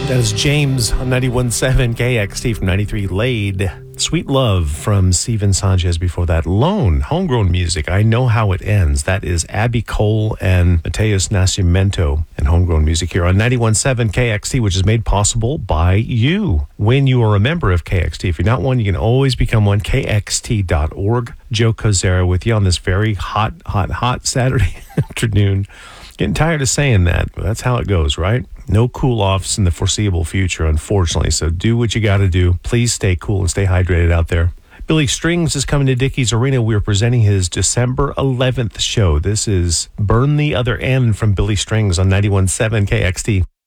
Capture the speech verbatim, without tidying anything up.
That is James on ninety-one point seven K X T from ninety-three Laid. Sweet Love from Steven Sanchez before that. Lone, homegrown music. I Know How It Ends. That is Abby Cole and Mateus Nascimento and homegrown music here on ninety-one point seven K X T, which is made possible by you. When you are a member of K X T, if you're not one, you can always become one. K X T dot org. Joe Kozera with you on this very hot, hot, hot Saturday afternoon. Getting tired of saying that, but that's how it goes, right? No cool-offs in the foreseeable future, unfortunately. So do what you got to do. Please stay cool and stay hydrated out there. Billy Strings is coming to Dickies Arena. We're presenting his December eleventh show. This is Burn the Other End from Billy Strings on ninety-one point seven K X T.